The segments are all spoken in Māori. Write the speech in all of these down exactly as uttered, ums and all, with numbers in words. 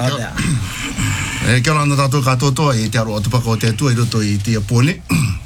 Ata. E kia rana tātou katotoa i te aro atupaka o te atua i roto i te apone.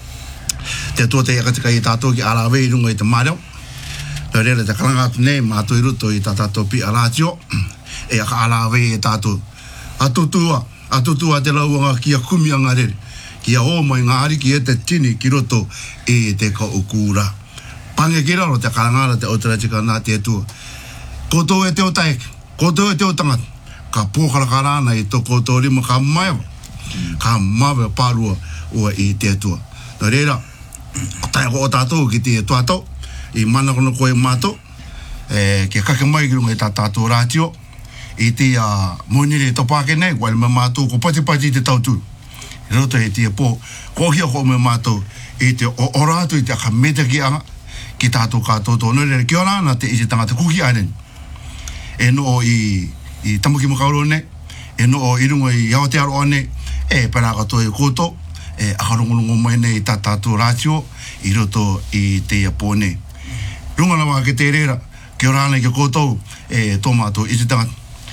Te atua te akatika i tātou ki arawe i runga i te mareo. Nā reira te karanga atu nei mātou i roto i tā tātou pi aratio. E aka arawe i tātou. Atutua, atutua te lauanga ki a kumi anga rere. Ki a omai ngā ari ki e te tini ki roto i te ka ukura. Pange ki raro te karangara te autaratika nā te atua. Koto e te o taeke, koto e te o tangata. Ka pōkara karana i tō koto rima ka maiwa. Ka mawe pārua ua i te atua. Nā reira, tai ko o tātou ki te tuatau. I mana kono koe mātou. E, ke kake mai ki runga i tā tātou rātio. I te uh, moinere to pāke nei, wale me mātou ko pati pati te tauturu. I roto e te pō, ko hia ko me mātou i te o, o rātu i te aka meta ki anga. Ki tātou kātou tō nore, kia rāna te isi tangata kuki aeren. E no i, i tamuki makauro nei, e no i runga i Aotearoa nei, e paraka tō i koto, e akarongonongo mai nei i tā tātou rātio, i roto i te apō nei. Runga na wā ke te reira, kia rāna ki koutou, e tō mātou isi tangata.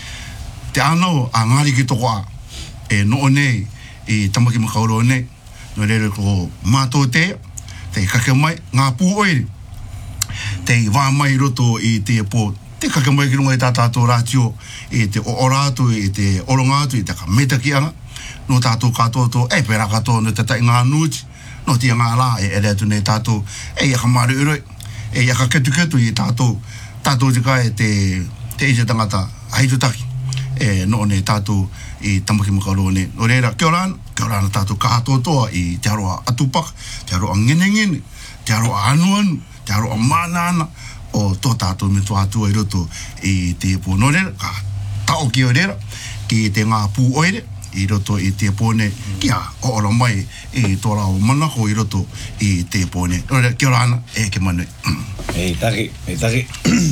Te anō a ngāri ki toko a, e noo nei i tamaki makauro nei, no reira ko mātou te, te kake mai, ngā pū oiri, te wā mai roto i te pō, te kake mai ki runga i tā tātou rātio, i te o orātu, i te orongātu, i te ka meta ki anga, no tātou kātoto, e pera katoa no te tai ngā nūti, no tia ngā rā, e ere atu nei tātou, e iaka māru uroi, e iaka ketu ketu i tātou, tātou tika e te, te ise tangata haitutaki, e no ne tātou i tamaki makaroa ne. No reira, kia rāna, kia rāna tātou kātotoa i te aroa atupaka, te aroa ngene ngene, te aroa anu anu, te aroa mānana, o tō tātou me tō atua i roto i te pō. No reira, ka tau ki o reira, ki te ngā pū oire, i roto i te pōne, kia o ora mai i tō rao manako i roto i te pōne. No reira, kia rāna, e ke manui. Hei taki, hei taki.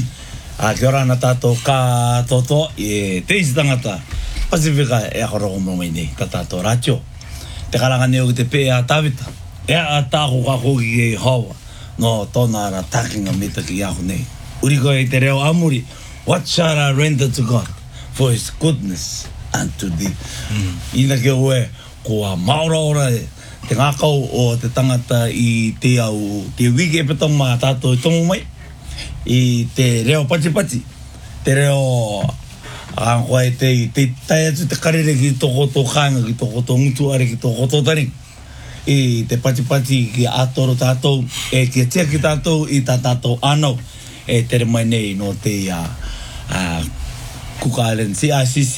A kia rāna tātou kā tōtoa i te isi tangata Pasifika e akoroko mai nei, tā tātou rātio. Te karanga neo ki te pē a tāwita. E a tāko ka koki e hawa. No tōna ara tākinga me taki aho nei. Uri koe i te reo amuri. What shall I render to God for his goodness unto thee? Mm. Ina ke oe, kua maora ora e. Te ngākau o te tangata i te au, te wiki e petong mā tātou i tongu mai. I te reo pachi pachi, te reo angkoa e te, te tai atu te karere ki toko tō kāinga, ki toko tō ngutuare, ki toko tō taring. I te pachi pachi ki atoro tātou, e ki tia ki tātou, i tā tātou anau, e tere mai nei no te uh, uh, Cook Island C I C C.